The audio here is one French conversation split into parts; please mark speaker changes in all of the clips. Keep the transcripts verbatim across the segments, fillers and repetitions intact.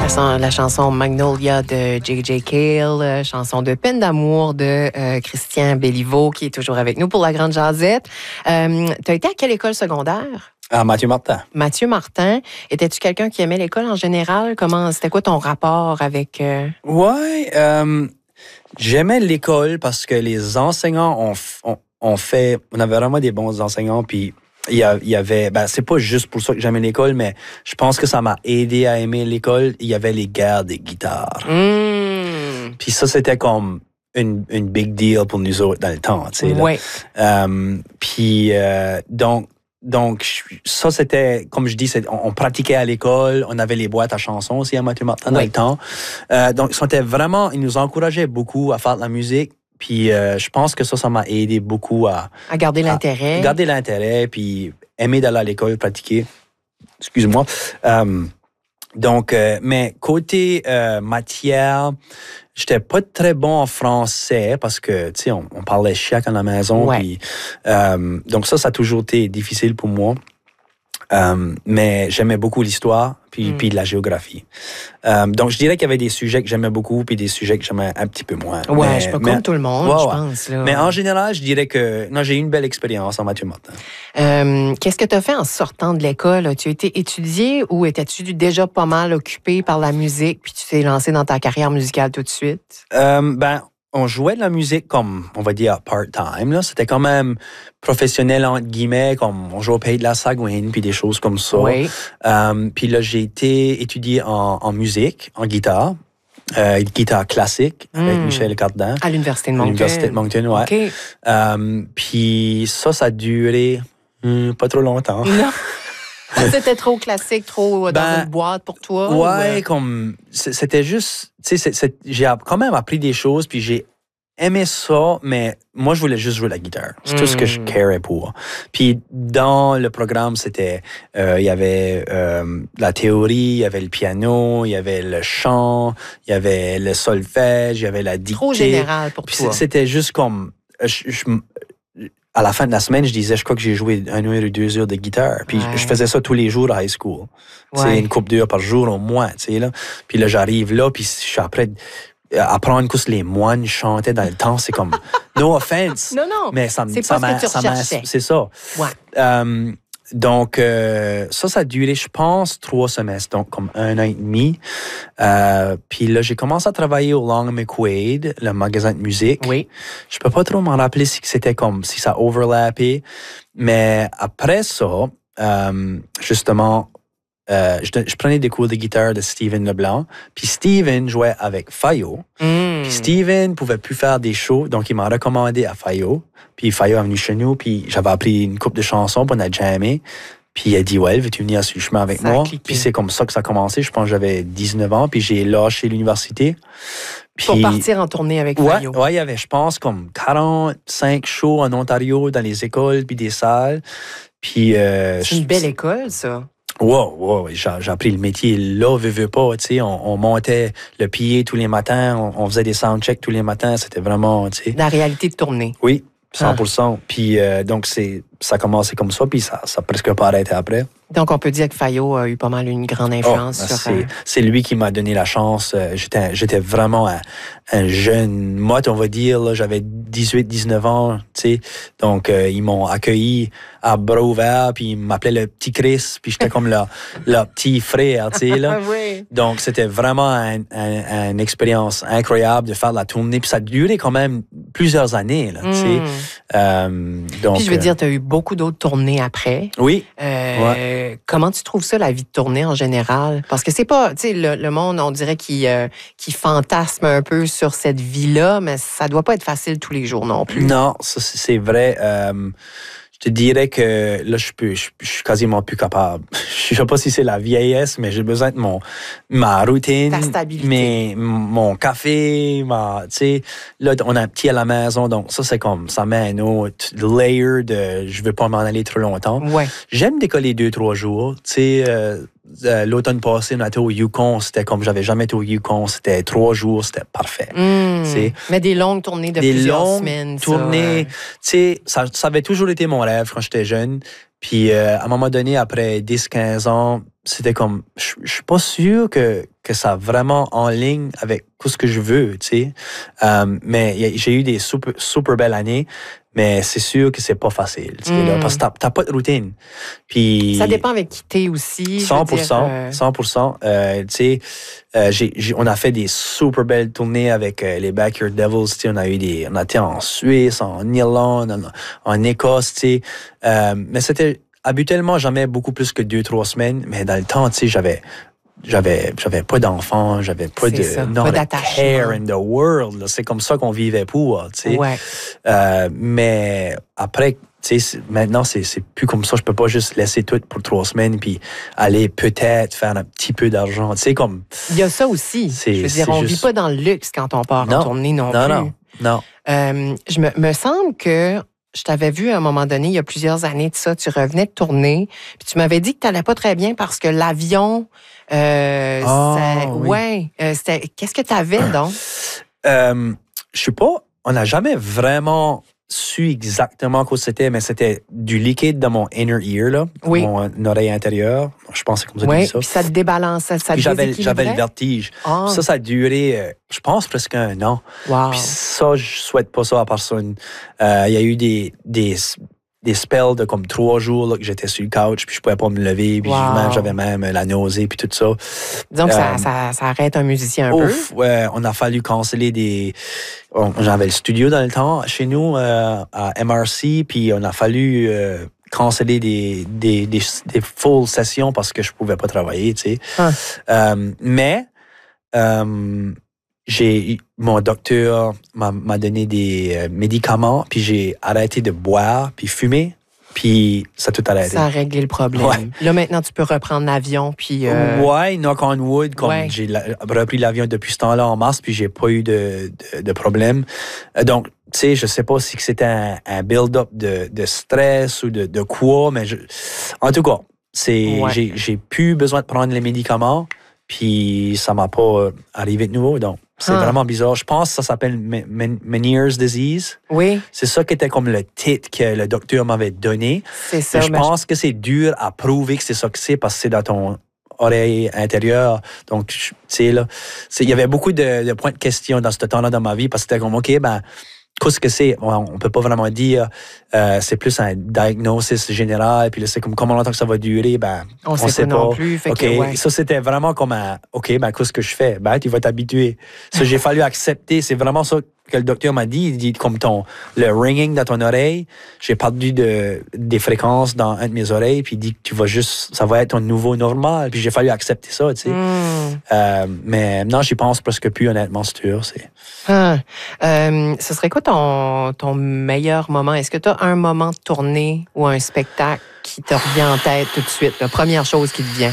Speaker 1: La, la chanson Magnolia de J J Cale, euh, chanson de Peine d'amour de euh, Christian Béliveau, qui est toujours avec nous pour la Grande Jazette. Euh, tu as été à quelle école secondaire?
Speaker 2: À Mathieu Martin.
Speaker 1: Mathieu Martin. Étais-tu quelqu'un qui aimait l'école en général? Comment, c'était quoi ton rapport avec... Euh...
Speaker 2: Ouais, euh, j'aimais l'école parce que les enseignants ont, ont, ont fait... On avait vraiment des bons enseignants, puis il y, a, il y avait... Ben, c'est pas juste pour ça que j'aimais l'école, mais je pense que ça m'a aidé à aimer l'école. Il y avait les guerres des guitares.
Speaker 1: Mmh.
Speaker 2: Puis ça, c'était comme... Une, une big deal pour nous autres dans le temps, tu sais.
Speaker 1: Oui.
Speaker 2: Euh, puis, euh, donc, donc, ça, c'était, comme je dis, c'est, on, on pratiquait à l'école, on avait les boîtes à chansons aussi à Mathieu Martin dans
Speaker 1: oui.
Speaker 2: le temps. Euh, donc, c'était vraiment, ils nous encourageaient beaucoup à faire de la musique. Puis, euh, je pense que ça, ça m'a aidé beaucoup à...
Speaker 1: À garder l'intérêt.
Speaker 2: À garder l'intérêt, puis aimer d'aller à l'école, pratiquer. Excuse-moi. Euh, donc, euh, mais côté euh, matière... J'étais pas très bon en français parce que, tu sais, on, on parlait chiac à la maison.
Speaker 1: Ouais.
Speaker 2: Puis, euh, donc ça, ça a toujours été difficile pour moi. Euh, mais j'aimais beaucoup l'histoire puis, mm. puis la géographie. Euh, donc, je dirais qu'il y avait des sujets que j'aimais beaucoup puis des sujets que j'aimais un petit peu moins.
Speaker 1: Ouais,
Speaker 2: mais,
Speaker 1: je suis pas
Speaker 2: mais,
Speaker 1: comme tout le monde,
Speaker 2: ouais,
Speaker 1: je
Speaker 2: ouais.
Speaker 1: pense. Là.
Speaker 2: Mais en général, je dirais que non, j'ai eu une belle expérience en Mathieu Martin.
Speaker 1: Euh, qu'est-ce que tu as fait en sortant de l'école? As-tu été étudié ou étais-tu déjà pas mal occupé par la musique puis tu t'es lancé dans ta carrière musicale tout de suite?
Speaker 2: Euh, ben, on jouait de la musique comme, on va dire, part-time. Là. C'était quand même professionnel, entre guillemets, comme on jouait au Pays de la Sagouine, puis des choses comme ça.
Speaker 1: Oui.
Speaker 2: Euh, puis là, j'ai été étudié en, en musique, en guitare, euh, guitare classique, mm. avec Michel Cardin.
Speaker 1: À l'Université de Moncton.
Speaker 2: À l'Université de Moncton, ouais.
Speaker 1: Okay.
Speaker 2: Euh, puis ça, ça a duré hum, pas trop longtemps.
Speaker 1: Non. C'était trop classique, trop dans
Speaker 2: ben,
Speaker 1: une boîte pour toi?
Speaker 2: Ouais,
Speaker 1: ou...
Speaker 2: comme c'était juste, tu sais, j'ai quand même appris des choses, puis j'ai aimé ça, mais moi, je voulais juste jouer la guitare. C'est mm. tout ce que je carais pour. Puis dans le programme, c'était, euh, il y avait euh, la théorie, il y avait le piano, il y avait le chant, il y avait le solfège, il y avait la dictée.
Speaker 1: Trop général pour
Speaker 2: puis
Speaker 1: toi.
Speaker 2: C'était juste comme, je, je, à la fin de la semaine, je disais, je crois que j'ai joué une heure ou deux heures de guitare. Puis ouais. je faisais ça tous les jours à high school. Ouais. C'est une couple d'heures par jour au moins, tu sais, là. Puis là, j'arrive là, puis je suis après... Apprendre que les moines chantaient dans le temps, c'est comme... No offense.
Speaker 1: Non, non,
Speaker 2: mais ça,
Speaker 1: c'est
Speaker 2: ça
Speaker 1: pas ce que tu recherchais.
Speaker 2: C'est ça.
Speaker 1: Ouais.
Speaker 2: Euh, donc, euh, ça, ça a duré, je pense, trois semestres, donc comme un an et demi. Euh, puis là, j'ai commencé à travailler au Long McQuaid, le magasin de musique.
Speaker 1: Oui.
Speaker 2: Je peux pas trop m'en rappeler si c'était comme, si ça overlappait. Mais après ça, euh, justement, euh, je, je prenais des cours de guitare de Steven Leblanc. Puis Steven jouait avec Fayot.
Speaker 1: Mm.
Speaker 2: Puis Steven pouvait plus faire des shows, donc il m'a recommandé à Fayot. Puis Fayot est venu chez nous, puis j'avais appris une couple de chansons, puis on a jammé. Puis il a dit, ouais, veux-tu venir sur le chemin avec
Speaker 1: ça
Speaker 2: moi? Puis c'est comme ça que ça a commencé. Je pense que j'avais dix-neuf ans, puis j'ai lâché l'université. Puis,
Speaker 1: pour partir en tournée avec
Speaker 2: ouais,
Speaker 1: Fayot.
Speaker 2: Ouais, il y avait, je pense, comme quarante-cinq shows en Ontario, dans les écoles, puis des salles. Puis... Euh,
Speaker 1: c'est une belle école, ça.
Speaker 2: Wow, wow, j'ai, j'ai appris le métier là, veux, veux pas, tu sais, on, on montait le pied tous les matins, on, on faisait des soundchecks tous les matins, c'était vraiment, tu sais...
Speaker 1: La réalité de tournée.
Speaker 2: Oui, cent pour cent. Ah. Puis euh, donc, c'est, ça a commencé comme ça, puis ça, ça a presque pas arrêté après.
Speaker 1: Donc, on peut dire que Fayot a eu pas mal une grande influence
Speaker 2: oh,
Speaker 1: sur...
Speaker 2: C'est, c'est lui qui m'a donné la chance. J'étais, j'étais vraiment un, un jeune motte, on va dire. Là. J'avais dix-huit dix-neuf ans, tu sais. Donc, euh, ils m'ont accueilli à bras ouverts, puis ils m'appelaient le petit Chris, puis j'étais comme leur, leur petit frère, tu sais. Là.
Speaker 1: Oui.
Speaker 2: Donc, c'était vraiment un, un, une expérience incroyable de faire de la tournée. Puis ça a duré quand même plusieurs années, là, tu sais. Mm. Euh, donc,
Speaker 1: puis je veux dire, tu as eu beaucoup d'autres tournées après.
Speaker 2: Oui.
Speaker 1: Euh, ouais. Comment tu trouves ça, la vie de tournée en général? Parce que c'est pas, tu sais, le, le monde, on dirait qu'il, euh, qu'il fantasme un peu sur cette vie-là, mais ça doit pas être facile tous les jours non plus.
Speaker 2: Non, ça, c'est vrai. Euh, je te dirais que là, je, peux, je, je suis quasiment plus capable. Je sais pas si c'est la vieillesse, mais j'ai besoin de mon, ma routine.
Speaker 1: Ta stabilité.
Speaker 2: Mes, mon café, ma, tu sais, là, on a un petit à la maison, donc ça, c'est comme, ça met un autre layer de je veux pas m'en aller trop longtemps.
Speaker 1: Ouais.
Speaker 2: J'aime décoller deux, trois jours, tu sais, euh, Euh, l'automne passé, on a été au Yukon, c'était comme j'avais jamais été au Yukon, c'était trois jours, c'était parfait.
Speaker 1: Mmh. Mais des longues tournées de
Speaker 2: des
Speaker 1: plusieurs
Speaker 2: longues
Speaker 1: semaines.
Speaker 2: Tournées, tu sais, ça, ça avait toujours été mon rêve quand j'étais jeune. Puis euh, à un moment donné, après dix quinze ans, c'était comme, je je suis pas sûr que, que ça vraiment en ligne avec tout ce que je veux, tu sais. Euh, mais y a- j'ai eu des super, super belles années, mais c'est sûr que c'est pas facile, tu sais,
Speaker 1: Mm.
Speaker 2: là, parce que t'as, t'as pas de routine. Puis
Speaker 1: Ça dépend avec qui t'es aussi.
Speaker 2: cent pour cent,
Speaker 1: je veux dire, euh,
Speaker 2: cent pour cent. Euh, tu sais, euh, j'ai, j'ai- on a fait des super belles tournées avec euh, les Backyard Devils. Tu sais, on a eu des, on a été en Suisse, en Irlande, en, en Écosse. Tu sais, euh, mais c'était habituellement jamais beaucoup plus que deux trois semaines. Mais dans le temps, tu sais, j'avais j'avais j'avais pas d'enfants, j'avais pas
Speaker 1: C'est
Speaker 2: de
Speaker 1: ça,
Speaker 2: not
Speaker 1: pas
Speaker 2: a
Speaker 1: d'attachement.
Speaker 2: care in the world. Là. C'est comme ça qu'on vivait pour, tu sais.
Speaker 1: Ouais.
Speaker 2: Euh, mais après, tu sais, c'est- maintenant, c'est, c'est plus comme ça. Je peux pas juste laisser tout pour trois semaines puis aller peut-être faire un petit peu d'argent. Tu sais, comme...
Speaker 1: Il y a ça aussi.
Speaker 2: C'est-
Speaker 1: Je veux dire,
Speaker 2: c'est
Speaker 1: on
Speaker 2: juste-
Speaker 1: vit pas dans le luxe quand on part en
Speaker 2: Non.
Speaker 1: tournée non,
Speaker 2: Non,
Speaker 1: plus.
Speaker 2: non, non.
Speaker 1: Euh, je me, me semble que je t'avais vu à un moment donné, il y a plusieurs années de ça, tu revenais de tourner, puis tu m'avais dit que tu n'allais pas très bien parce que l'avion... Euh,
Speaker 2: Ah,
Speaker 1: ça-
Speaker 2: oui.
Speaker 1: ouais, euh, c'était, qu'est-ce que tu avais donc?
Speaker 2: Euh, je sais pas, on n'a jamais vraiment su exactement quoi c'était, mais c'était du liquide dans mon inner ear, là,
Speaker 1: Oui.
Speaker 2: mon oreille intérieure. Je pense que c'est comme ça qu'on
Speaker 1: Oui,
Speaker 2: dit ça.
Speaker 1: puis ça te débalance, ça, ça te
Speaker 2: Puis j'avais, j'avais
Speaker 1: déséquilibrait?
Speaker 2: le vertige.
Speaker 1: Ah,
Speaker 2: Ça, ça a duré, euh, je pense, presque un an.
Speaker 1: wow.
Speaker 2: Puis ça, je souhaite pas ça à personne. Euh, Il y a eu des, des, des spells de comme trois jours là, que j'étais sur le couch, puis je pouvais pas me lever, puis
Speaker 1: Wow.
Speaker 2: même, j'avais même la nausée, puis tout ça.
Speaker 1: Disons que ça,
Speaker 2: euh,
Speaker 1: ça, ça arrête un musicien un
Speaker 2: Ouf, ouais, on a fallu canceller des... on- J'avais le studio dans le temps, chez nous, euh, à M R C, puis on a fallu euh, canceller des, des, des, des full sessions parce que je pouvais pas travailler, tu sais.
Speaker 1: Ah.
Speaker 2: Euh, mais... euh, j'ai mon docteur m'a, m'a donné des euh, médicaments, puis j'ai arrêté de boire, puis fumer, puis ça a tout
Speaker 1: peu.
Speaker 2: arrêté.
Speaker 1: Ça a réglé le problème.
Speaker 2: Ouais.
Speaker 1: Là, maintenant, tu peux reprendre l'avion, puis... euh,
Speaker 2: Ouais, knock on wood, comme
Speaker 1: Ouais.
Speaker 2: j'ai la- repris l'avion depuis ce temps-là en mars, puis j'ai pas eu de, de, de problème. Euh, Donc, tu sais, je sais pas si que c'était un, un build-up de, de stress ou de, de quoi, mais je, en tout cas, c'est,
Speaker 1: Ouais.
Speaker 2: j'ai, j'ai plus besoin de prendre les médicaments, puis ça m'a pas euh, arrivé de nouveau, donc c'est
Speaker 1: Ah.
Speaker 2: vraiment bizarre. Je pense que ça s'appelle Me- Me- Meniere's disease.
Speaker 1: Oui,
Speaker 2: C'est ça qui était comme le titre que le docteur m'avait donné.
Speaker 1: c'est ça.
Speaker 2: Mais je
Speaker 1: mais
Speaker 2: pense que c'est dur à prouver que c'est ça que c'est parce que c'est dans ton oreille intérieure. Donc, je- tu sais, là, c'est- il y avait beaucoup de, de points de question dans ce temps-là dans ma vie parce que c'était comme, OK, ben, qu'est-ce que c'est? On on peut pas vraiment dire. Euh, c'est plus un diagnosis général. Puis là, c'est comme, comment longtemps que ça va durer? Ben,
Speaker 1: on sait pas non plus. Fait
Speaker 2: OK,
Speaker 1: que, ouais.
Speaker 2: ça, c'était vraiment comme un, OK, ben, qu'est-ce que je fais? Ben, tu vas t'habituer. Ça, j'ai fallu accepter. C'est vraiment ça que le docteur m'a dit. Il dit, comme ton, le ringing dans ton oreille, j'ai perdu de, des fréquences dans un de mes oreilles, puis il dit que tu vas juste, ça va être ton nouveau normal. Puis j'ai fallu accepter ça, tu sais.
Speaker 1: Hmm.
Speaker 2: Euh, mais non, j'y pense presque plus, honnêtement, c'est sûr. C'est...
Speaker 1: Ah. Euh, ce serait quoi ton, ton meilleur moment? Est-ce que tu as un moment de tournée ou un spectacle qui te revient en tête tout de suite? La première chose qui te vient.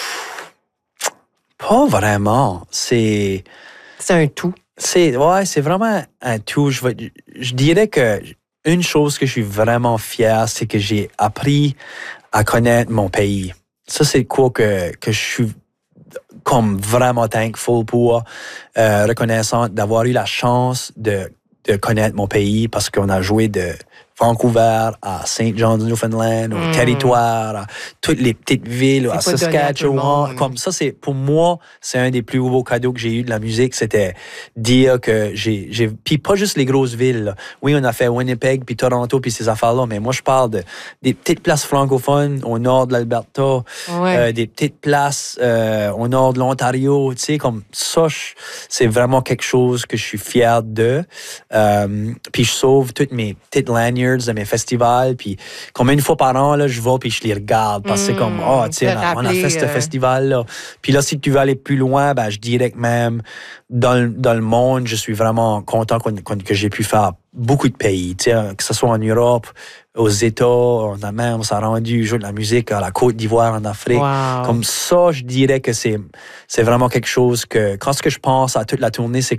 Speaker 2: Pas vraiment. C'est.
Speaker 1: C'est un tout.
Speaker 2: C'est ouais, c'est vraiment un tout. Je, vais- je dirais que une chose que je suis vraiment fier, c'est que j'ai appris à connaître mon pays. Ça, c'est quoi que, que je suis comme vraiment thankful pour, euh, reconnaissant d'avoir eu la chance de, de connaître mon pays parce qu'on a joué de Vancouver à Saint John's, Newfoundland, au
Speaker 1: Mm.
Speaker 2: territoire, à toutes les petites villes,
Speaker 1: C'est
Speaker 2: à
Speaker 1: pas donné à tout le
Speaker 2: Saskatchewan.
Speaker 1: monde.
Speaker 2: Comme ça, c'est pour moi, c'est un des plus beaux cadeaux que j'ai eu de la musique, c'était dire que j'ai, j'ai puis pas juste les grosses villes. Là. Oui, on a fait Winnipeg, puis Toronto, puis ces affaires-là, mais moi je parle de des petites places francophones au nord de l'Alberta,
Speaker 1: Ouais.
Speaker 2: euh, des petites places euh, au nord de l'Ontario, tu sais, comme ça, je- c'est vraiment quelque chose que je suis fier de. Euh, puis je sauve toutes mes petites lanyards de mes festivals, puis comme une fois par an, là, je vais puis je les regarde, parce que c'est comme,
Speaker 1: Mm,
Speaker 2: oh, tu sais,
Speaker 1: te
Speaker 2: on, a- on a
Speaker 1: rappeler,
Speaker 2: fait ce
Speaker 1: euh,
Speaker 2: festival-là. Puis là, si tu veux aller plus loin, ben, je dirais que même dans, le- dans le monde, je suis vraiment content qu'on- qu'on- que j'ai pu faire beaucoup de pays, tu sais, que ce soit en Europe, aux États, on a même, on s'est rendu jouer de la musique à la Côte d'Ivoire, en Afrique.
Speaker 1: Wow.
Speaker 2: Comme ça, je dirais que c'est, c'est vraiment quelque chose que, quand ce que je pense à toute la tournée, c'est comme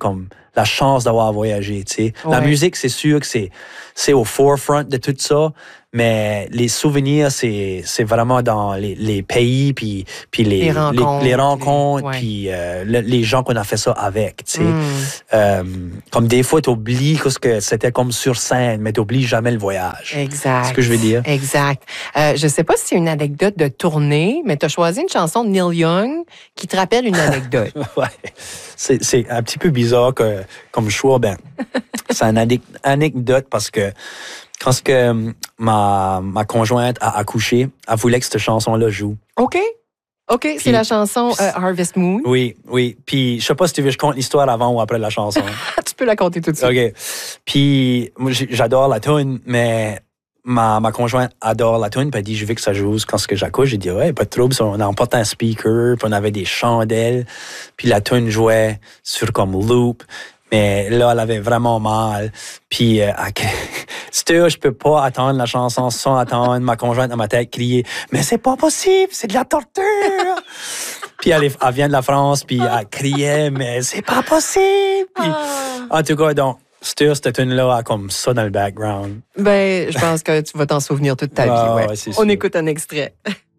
Speaker 2: la chance d'avoir voyagé, tu sais.
Speaker 1: Ouais.
Speaker 2: La musique, c'est sûr que c'est, c'est au forefront de tout ça, mais les souvenirs, c'est, c'est vraiment dans les, les pays, puis, puis les,
Speaker 1: Les rencontres,
Speaker 2: les, les rencontres,
Speaker 1: les- ouais.
Speaker 2: puis euh, le- les gens qu'on a fait ça avec, tu sais.
Speaker 1: Mm.
Speaker 2: Euh, comme des fois, tu oublies que c'était comme sur scène, mais tu n'oublies jamais le voyage.
Speaker 1: Exact.
Speaker 2: C'est ce que je veux dire.
Speaker 1: Exact. Euh, je sais pas si c'est une anecdote de tournée, mais tu as choisi une chanson de Neil Young qui te rappelle une anecdote.
Speaker 2: Ouais. C'est, c'est un petit peu bizarre que, comme choix. Ben, c'est une ane- anecdote parce que quand ce que ma, ma conjointe a accouché, elle voulait que cette chanson-là joue.
Speaker 1: OK. OK, c'est
Speaker 2: Puis-
Speaker 1: la chanson euh, Harvest Moon.
Speaker 2: Oui, oui. Puis, je sais pas si tu veux, je compte l'histoire avant ou après la chanson.
Speaker 1: Tu peux la compter tout de suite.
Speaker 2: OK. Puis, moi, j'ai- j'adore la tune, mais ma, ma conjointe adore la tune, puis elle dit, je veux que ça joue quand ce que j'accouche. J'ai dit, ouais, pas de trouble. On a emporté un speaker, puis on avait des chandelles, puis la tune jouait sur comme loop. Mais là, elle avait vraiment mal. Puis, euh, elle- C'était, je peux pas attendre la chanson sans attendre. Ma conjointe dans ma tête crier, mais c'est pas possible, c'est de la torture. Puis elle, est- elle vient de la France, puis elle criait, mais c'est pas possible. Puis, en tout cas, donc, c'était cette tune-là comme ça dans le background.
Speaker 1: Ben, je pense que tu vas t'en souvenir toute ta
Speaker 2: Ah,
Speaker 1: vie. Ouais.
Speaker 2: ouais, c'est
Speaker 1: On
Speaker 2: sûr.
Speaker 1: écoute un extrait.